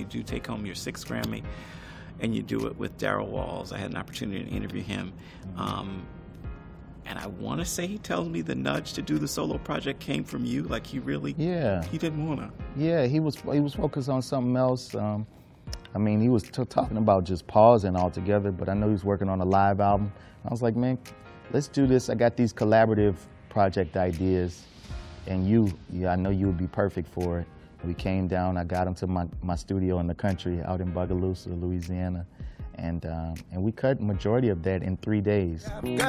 do take home your 6th Grammy, and you do it with Darryl Walls. I had an opportunity to interview him. And I want to say he tells me the nudge to do the solo project came from you. Like he didn't want to. Yeah, he was focused on something else. I mean, he was talking about just pausing altogether, but I know he was working on a live album. I was like, man, let's do this. I got these collaborative project ideas, and I know you would be perfect for it. We came down, I got him to my studio in the country out in Bogalusa, Louisiana, and we cut majority of that in 3 days.